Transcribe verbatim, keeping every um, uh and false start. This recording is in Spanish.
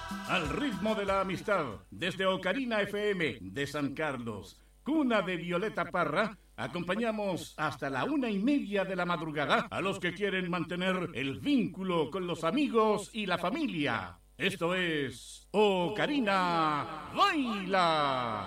Al ritmo de la amistad, desde Ocarina F M de San Carlos, cuna de Violeta Parra, acompañamos hasta la una y media de la madrugada a los que quieren mantener el vínculo con los amigos y la familia. Esto es Ocarina Baila.